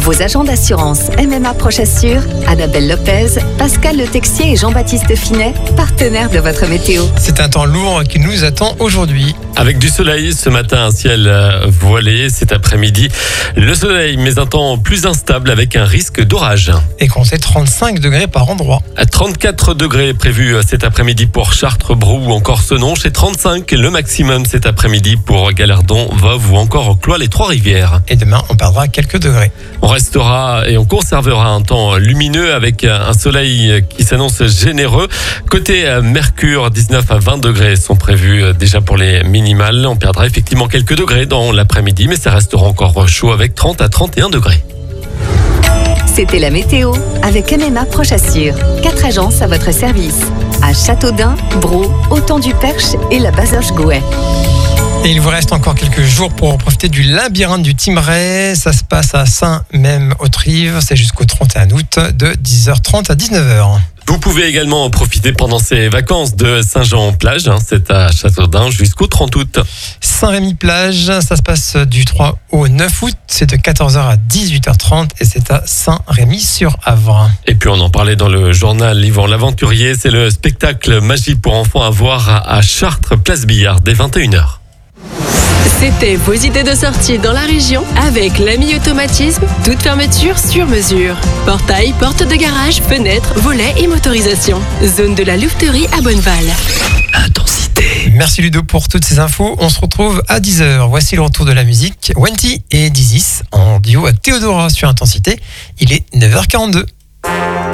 Vos agents d'assurance MMA Proche Assure, Annabelle Lopez, Pascal Le Texier et Jean-Baptiste Finet, partenaires de votre météo. C'est un temps lourd qui nous attend aujourd'hui. Avec du soleil ce matin, un ciel voilé. Cet après-midi, le soleil, mais un temps plus instable avec un risque d'orage. Et comptez 35 degrés par endroit. À 34 degrés prévus cet après-midi pour Chartres, Brou ou encore Senonches et 35 le maximum cet après-midi pour Gallardon, Voves ou encore Cloix, les Trois-Rivières. Et demain, on perdra quelques degrés. On restera et on conservera un temps lumineux avec un soleil qui s'annonce généreux. Côté Mercure, 19 à 20 degrés sont prévus déjà pour les minimales. On perdra effectivement quelques degrés dans l'après-midi, mais ça restera encore chaud avec 30 à 31 degrés. C'était la météo avec MMA Proche Assure. 4 agences à votre service. À Châteaudun, Brou, Autant-du-Perche et la Bazoche-Gouet. Et il vous reste encore quelques jours pour profiter du labyrinthe du Thymerais. Ça se passe à Saint-Même-Autrive. C'est jusqu'au 31 août de 10h30 à 19h. Vous pouvez également profiter pendant ces vacances de Saint-Jean-Plage. C'est à Châteaudun jusqu'au 30 août. Saint-Rémy-Plage, ça se passe du 3 au 9 août. C'est de 14h à 18h30 et c'est à Saint-Rémy-sur-Avre. Et puis on en parlait dans le journal Yvan l'Aventurier. C'est le spectacle Magie pour enfants à voir à Chartres, place Billard, dès 21h. C'était vos idées de sortie dans la région avec l'AMI Automatisme, toute fermeture sur mesure. Portail, porte de garage, fenêtres, volets et motorisation. Zone de la louveterie à Bonneval. Intensité. Merci Ludo pour toutes ces infos. On se retrouve à 10h. Voici le retour de la musique. Wenty et Dizis en duo à Théodora sur Intensité. Il est 9h42.